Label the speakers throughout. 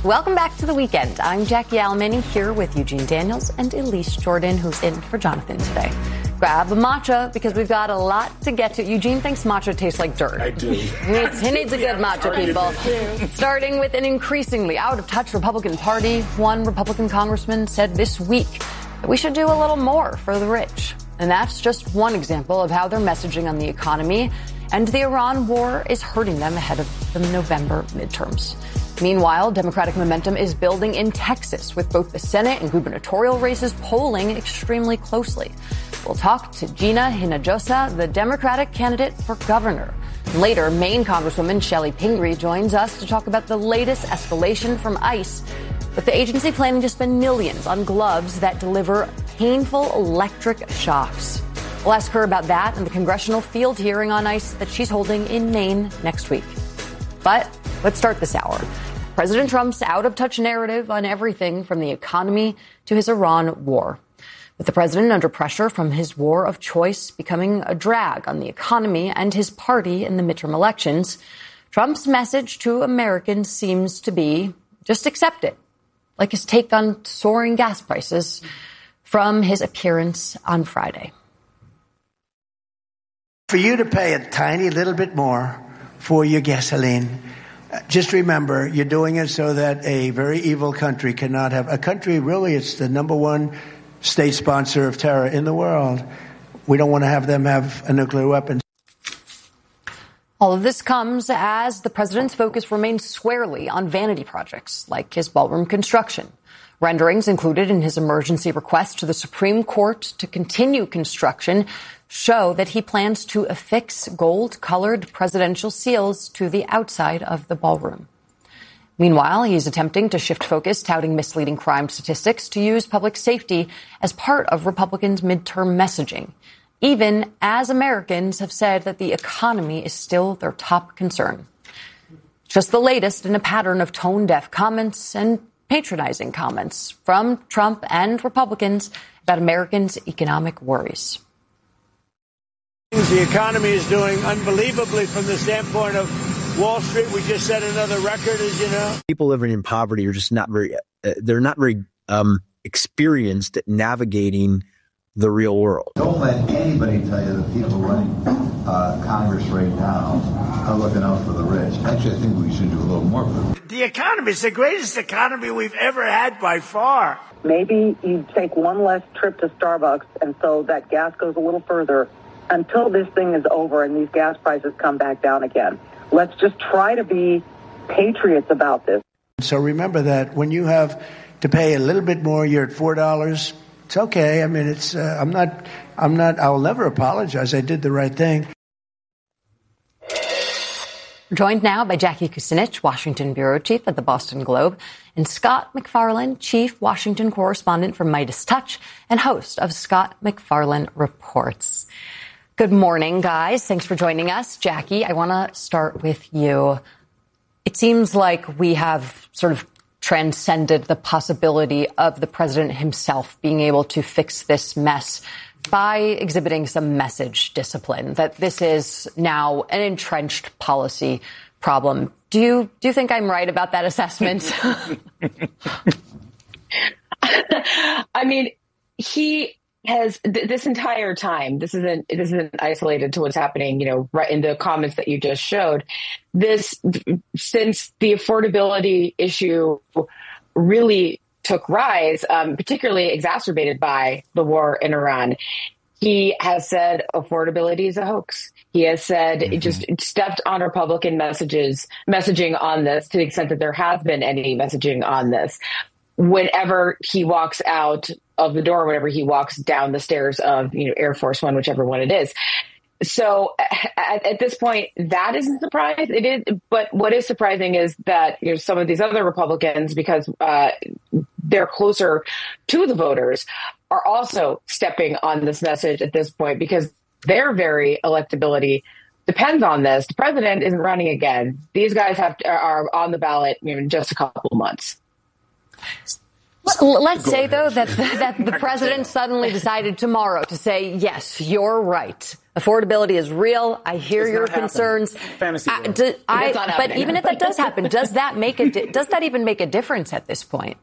Speaker 1: Welcome back to The Weekend. I'm Jackie Alemany here with Eugene Daniels and Elise Jordan, who's in for Jonathan today. Grab a matcha because we've got a lot to get to. Eugene thinks matcha tastes like dirt.
Speaker 2: I do.
Speaker 1: He needs a good matcha, people. Starting with an increasingly out-of-touch Republican Party, one Republican congressman said this week that we should do a little more for the rich. And that's just one example of how their messaging on the economy and the Iran war is hurting them ahead of the November midterms. Meanwhile, Democratic momentum is building in Texas, with both the Senate and gubernatorial races polling extremely closely. We'll talk to Gina Hinojosa, the Democratic candidate for governor. Later, Maine Congresswoman Shelley Pingree joins us to talk about the latest escalation from ICE, with the agency planning to spend millions on gloves that deliver painful electric shocks. We'll ask her about that and the congressional field hearing on ICE that she's holding in Maine next week. But let's start this hour. President Trump's out-of-touch narrative on everything from the economy to his Iran war. With the president under pressure from his war of choice becoming a drag on the economy and his party in the midterm elections, Trump's message to Americans seems to be just accept it, like his take on soaring gas prices from his appearance on Friday.
Speaker 3: For you to pay a tiny little bit more for your gasoline, just remember, you're doing it so that a very evil country cannot have a country. Really, it's the number one state sponsor of terror in the world. We don't want to have them have a nuclear weapon.
Speaker 1: All of this comes as the president's focus remains squarely on vanity projects like his ballroom construction. Renderings included in his emergency request to the Supreme Court to continue construction show that he plans to affix gold-colored presidential seals to the outside of the ballroom. Meanwhile, he's attempting to shift focus, touting misleading crime statistics to use public safety as part of Republicans' midterm messaging, even as Americans have said that the economy is still their top concern. Just the latest in a pattern of tone-deaf comments and patronizing comments from Trump and Republicans about Americans' economic worries.
Speaker 4: The economy is doing unbelievably from the standpoint of Wall Street. We just set another record, as you know.
Speaker 5: People living in poverty are just not very, they're not very experienced at navigating the real world.
Speaker 6: Don't let anybody tell you that people running Congress right now are looking out for the rich. Actually, I think we should do a little more for them.
Speaker 3: The economy is the greatest economy we've ever had by far.
Speaker 7: Maybe you take one less trip to Starbucks, and so that gas goes a little further until this thing is over and these gas prices come back down again. Let's just try to be patriots about this.
Speaker 3: So remember that when you have to pay a little bit more, you're at $4. It's okay. I mean, it's I'll never apologize. I did the right thing.
Speaker 1: We're joined now by Jackie Kucinich, Washington bureau chief at the Boston Globe, and Scott MacFarlane, chief Washington correspondent for Midas Touch and host of Scott MacFarlane Reports. Good morning, guys. Thanks for joining us. Jackie, I want to start with you. It seems like we have sort of transcended the possibility of the president himself being able to fix this mess by exhibiting some message discipline, that this is now an entrenched policy problem. Do you think I'm right about that assessment?
Speaker 8: I mean, he has this entire time, this isn't isolated to what's happening, right in the comments that you just showed. Since the affordability issue really took rise, particularly exacerbated by the war in Iran, he has said affordability is a hoax. He has said just stepped on Republican messaging on this, to the extent that there has been any messaging on this. Whenever he walks out of the door, whenever he walks down the stairs of Air Force One, whichever one it is. So at this point, that isn't surprised. It is, but what is surprising is that some of these other Republicans, because they're closer to the voters, are also stepping on this message at this point because their very electability depends on this. The president isn't running again. These guys are on the ballot in just a couple of months.
Speaker 1: Let's say, though, that the president suddenly decided tomorrow to say, yes, you're right. Affordability is real. I hear your concerns.
Speaker 2: Fantasy world.
Speaker 1: But even if that does happen, does that even make a difference at this point?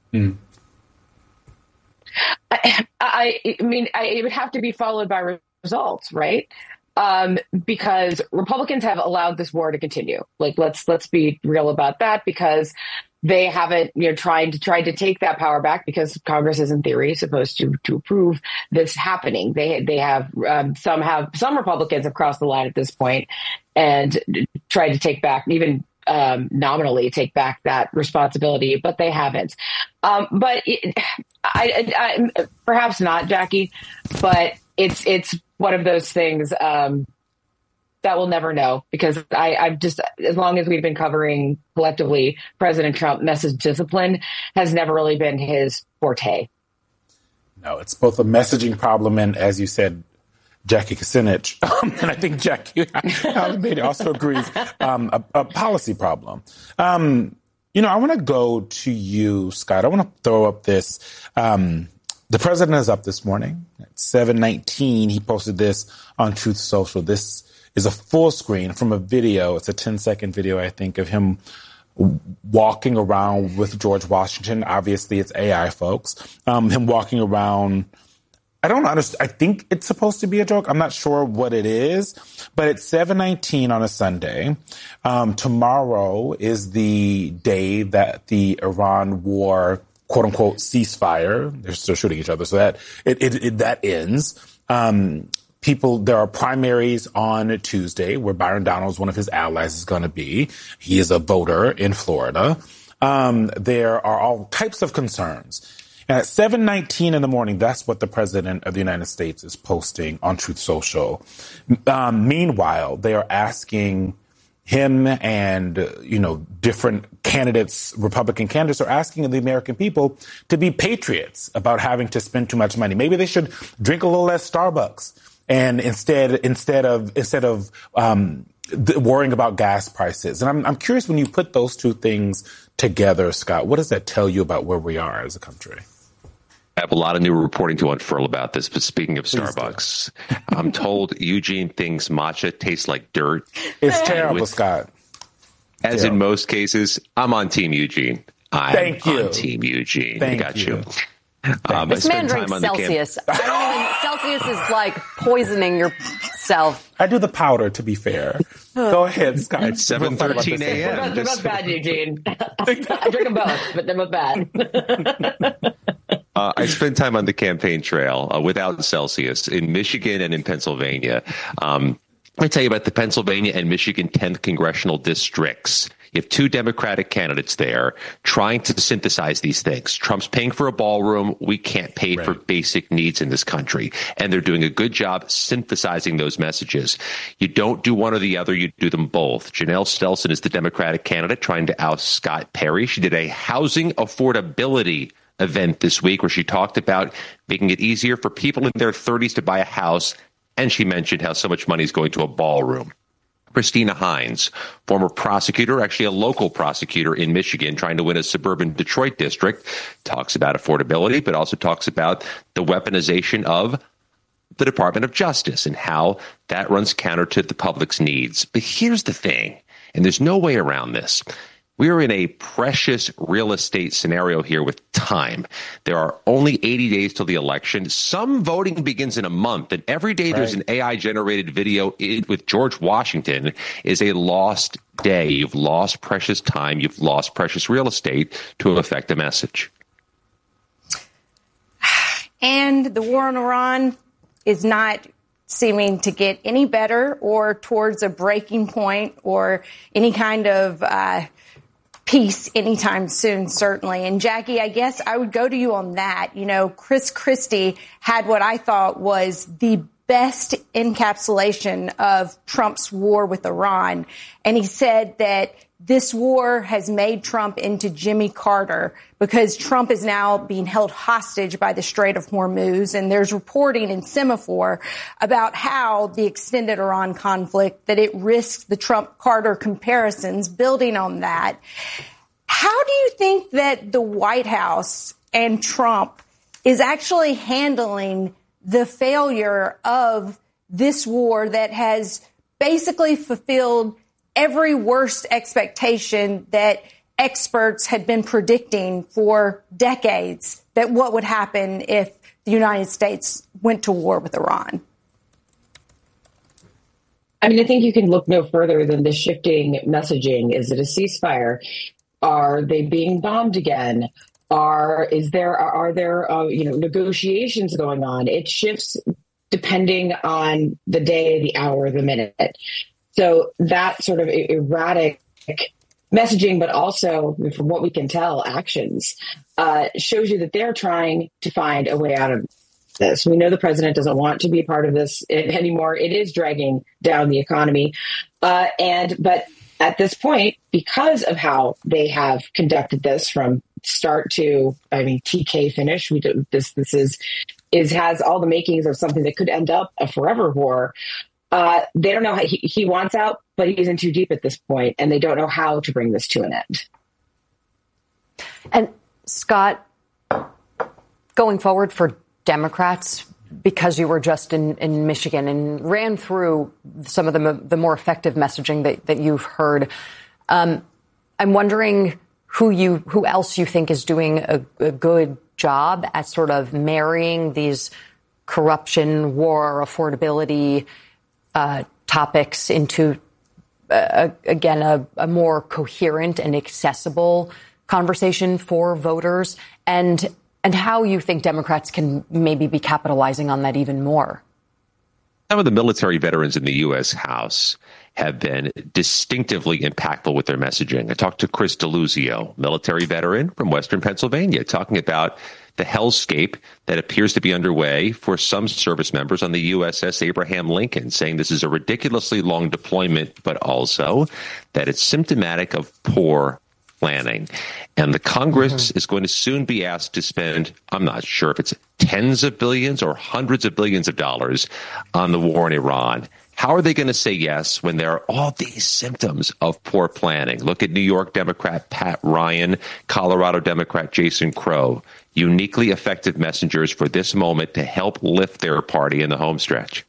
Speaker 8: I mean, it would have to be followed by results, right? Because Republicans have allowed this war to continue. Like, let's be real about that, because they haven't, tried to take that power back, because Congress is in theory supposed to approve this happening. They have some Republicans have crossed the line at this point and tried to take back, even nominally take back that responsibility, but they haven't. But I perhaps not, Jackie, but it's one of those things that we'll never know, because I've just, as long as we've been covering collectively, President Trump, message discipline has never really been his forte.
Speaker 2: No, it's both a messaging problem and, as you said, Jackie Kucinich, and I think Jackie also agrees, a policy problem. I want to go to you, Scott. I want to throw up this. The president is up this morning at 7:19. He posted this on Truth Social. This is a full screen from a video. It's a 10-second video, I think, of him walking around with George Washington. Obviously, it's AI, folks. Him walking around. I don't understand. I think it's supposed to be a joke. I'm not sure what it is, but it's 7:19 on a Sunday. Tomorrow is the day that the Iran war, quote unquote, ceasefire. They're still shooting each other, so that that ends. There are primaries on Tuesday where Byron Donalds, one of his allies, is going to be. He is a voter in Florida. There are all types of concerns. And at 7:19 in the morning, that's what the president of the United States is posting on Truth Social. Meanwhile, they are asking him and, different candidates, Republican candidates, are asking the American people to be patriots about having to spend too much money. Maybe they should drink a little less Starbucks, and instead of worrying about gas prices. And I'm curious, when you put those two things together, Scott, what does that tell you about where we are as a country?
Speaker 9: I have a lot of new reporting to unfurl about this, but speaking of Starbucks, I'm told Eugene thinks matcha tastes like dirt.
Speaker 2: It's terrible, Scott.
Speaker 9: As in most cases, I'm on Team Eugene.
Speaker 2: Thank you.
Speaker 9: On Team Eugene.
Speaker 2: Thank
Speaker 9: got
Speaker 2: you.
Speaker 1: This man drinks Celsius. Celsius is like poisoning yourself.
Speaker 2: I do the powder, to be fair. Go ahead, Scott.
Speaker 9: It's 7:13 a.m.
Speaker 8: They're both bad, Eugene. I drink them both, but they're both bad.
Speaker 9: I spent time on the campaign trail without Celsius in Michigan and in Pennsylvania. Let me tell you about the Pennsylvania and Michigan 10th congressional districts. You have two Democratic candidates there trying to synthesize these things. Trump's paying for a ballroom. We can't pay for basic needs in this country. And they're doing a good job synthesizing those messages. You don't do one or the other. You do them both. Janelle Stelson is the Democratic candidate trying to oust Scott Perry. She did a housing affordability event this week where she talked about making it easier for people in their 30s to buy a house. And she mentioned how so much money is going to a ballroom. Christina Hines, former prosecutor, actually a local prosecutor in Michigan, trying to win a suburban Detroit district, talks about affordability, but also talks about the weaponization of the Department of Justice and how that runs counter to the public's needs. But here's the thing, and there's no way around this. We are in a precious real estate scenario here with time. There are only 80 days till the election. Some voting begins in a month, and every day there's an AI-generated video with George Washington is a lost day. You've lost precious time. You've lost precious real estate to affect a message.
Speaker 10: And the war in Iran is not seeming to get any better or towards a breaking point or any kind of peace anytime soon, certainly. And Jackie, I guess I would go to you on that. Chris Christie had what I thought was the best encapsulation of Trump's war with Iran. And he said that this war has made Trump into Jimmy Carter because Trump is now being held hostage by the Strait of Hormuz. And there's reporting in Semaphore about how the extended Iran conflict, that it risks the Trump-Carter comparisons, building on that. How do you think that the White House and Trump is actually handling the failure of this war that has basically fulfilled every worst expectation that experts had been predicting for decades, that what would happen if the United States went to war with Iran?
Speaker 8: I mean, I think you can look no further than the shifting messaging. Is it a ceasefire? Are they being bombed again? Are there negotiations going on? It shifts depending on the day, the hour, the minute. So that sort of erratic messaging, but also, from what we can tell, actions, shows you that they're trying to find a way out of this. We know the president doesn't want to be a part of this anymore. It is dragging down the economy. But at this point, because of how they have conducted this from start to, TK finish, this has all the makings of something that could end up a forever war. They don't know how he wants out, but he's in too deep at this point, and they don't know how to bring this to an end.
Speaker 1: And Scott, going forward for Democrats, because you were just in Michigan and ran through some of the more effective messaging that you've heard, I'm wondering who else you think is doing a good job at sort of marrying these corruption, war, affordability topics into, a more coherent and accessible conversation for voters, and how you think Democrats can maybe be capitalizing on that even more.
Speaker 9: Some of the military veterans in the U.S. House have been distinctively impactful with their messaging. I talked to Chris Deluzio, military veteran from Western Pennsylvania, talking about the hellscape that appears to be underway for some service members on the USS Abraham Lincoln, saying this is a ridiculously long deployment, but also that it's symptomatic of poor planning. And the Congress is going to soon be asked to spend, I'm not sure if it's tens of billions or hundreds of billions of dollars on the war in Iran. How are they going to say yes when there are all these symptoms of poor planning? Look at New York Democrat Pat Ryan, Colorado Democrat Jason Crow, uniquely effective messengers for this moment to help lift their party in the home stretch.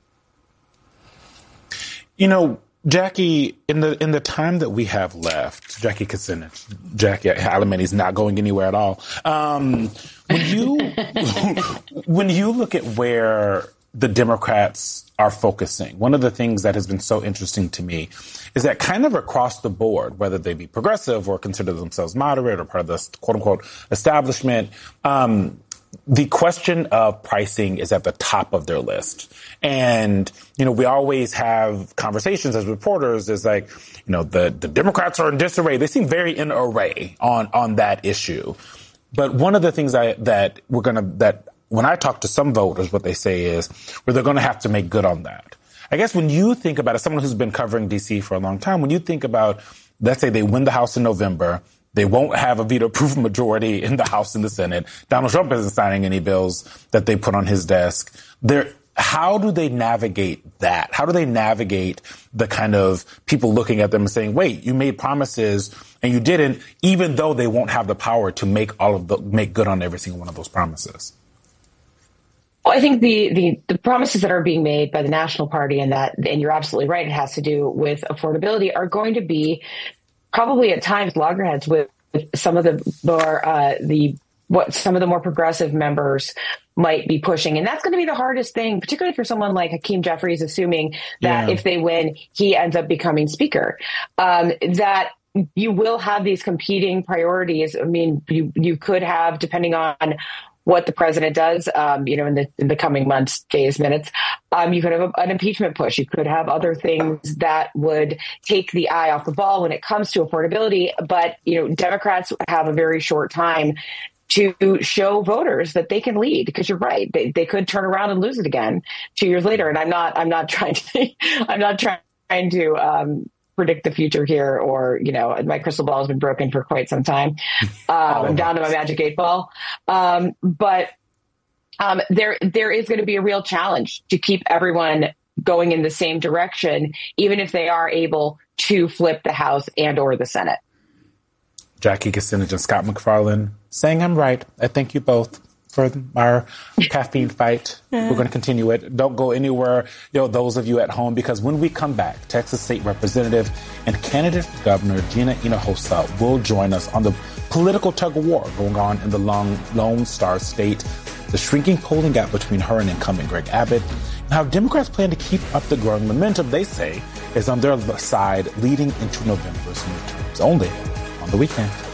Speaker 2: You know, Jackie, in the time that we have left, Jackie Kucinich, Jackie Alemany's not going anywhere at all. When you look at where the Democrats are focusing, one of the things that has been so interesting to me is that kind of across the board, whether they be progressive or consider themselves moderate or part of the quote unquote establishment, the question of pricing is at the top of their list. And, you know, we always have conversations as reporters is like, you know, the Democrats are in disarray. They seem very in array on that issue. But one of the things that when I talk to some voters, what they say is, well, they're going to have to make good on that. I guess when you think about it, someone who's been covering D.C. for a long time, when you think about, let's say they win the House in November, they won't have a veto-proof majority in the House and the Senate. Donald Trump isn't signing any bills that they put on his desk. How do they navigate that? How do they navigate the kind of people looking at them and saying, wait, you made promises and you didn't, even though they won't have the power to make good on every single one of those promises?
Speaker 8: Well, I think the promises that are being made by the National Party and you're absolutely right, it has to do with affordability, are going to be probably at times loggerheads with some of some of the more progressive members might be pushing. And that's going to be the hardest thing, particularly for someone like Hakeem Jeffries, assuming that if they win, he ends up becoming speaker, that you will have these competing priorities. I mean, you could have, depending on what the president does, in the coming months, days, minutes, you could have an impeachment push. You could have other things that would take the eye off the ball when it comes to affordability. But, Democrats have a very short time to show voters that they can lead, because you're right. They could turn around and lose it again 2 years later. And I'm not trying to predict the future here, or, my crystal ball has been broken for quite some time. I'm down to my magic 8 ball. But there is going to be a real challenge to keep everyone going in the same direction, even if they are able to flip the House and or the Senate.
Speaker 2: Jackie Kucinich and Scott MacFarlane saying I'm right. I thank you both. for our caffeine fight. We're going to continue it. Don't go anywhere, those of you at home, because when we come back, Texas State Representative and candidate for governor Gina Hinojosa will join us on the political tug-of-war going on in the Lone Star State, the shrinking polling gap between her and incumbent Greg Abbott, and how Democrats plan to keep up the growing momentum they say is on their side leading into November's midterms. Only on The Weekend.